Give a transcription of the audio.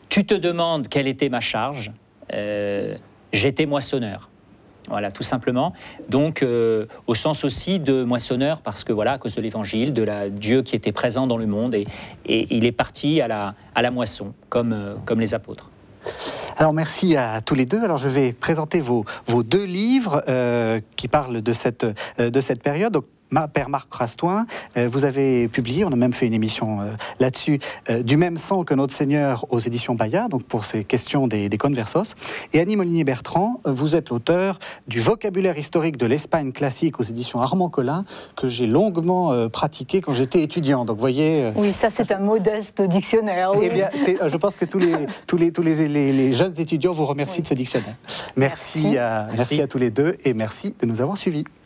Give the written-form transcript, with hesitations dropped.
Tu te demandes quelle était ma charge. J'étais moissonneur. Voilà, tout simplement. Donc, au sens aussi de moissonneur, parce que voilà, à cause de l'Évangile, Dieu qui était présent dans le monde, et il est parti à la moisson, comme les apôtres. Alors merci à tous les deux. Alors je vais présenter vos deux livres qui parlent de cette période. Donc, Père Marc Rastoin, vous avez publié, on a même fait une émission là-dessus, Du même sang que notre Seigneur aux éditions Bayard, donc pour ces questions des conversos. Et Annie Molinier-Bertrand, vous êtes l'auteur du vocabulaire historique de l'Espagne classique aux éditions Armand Collin, que j'ai longuement pratiqué quand j'étais étudiant. Donc, vous voyez, oui, ça c'est un modeste dictionnaire. Oui. Eh bien, je pense que tous les jeunes étudiants vous remercient de ce dictionnaire. Merci à tous les deux et merci de nous avoir suivis.